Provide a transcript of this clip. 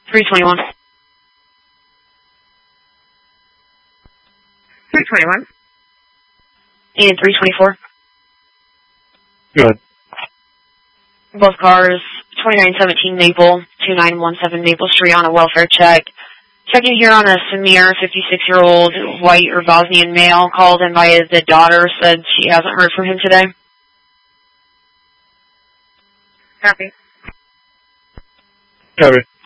321. 321. And 324. Good. Both cars, 2917 Maple, 2917 Maple Street on a welfare check. Checking here on a Samir, 56-year-old white or Bosnian male, called in by the daughter, said she hasn't heard from him today. Copy. Copy.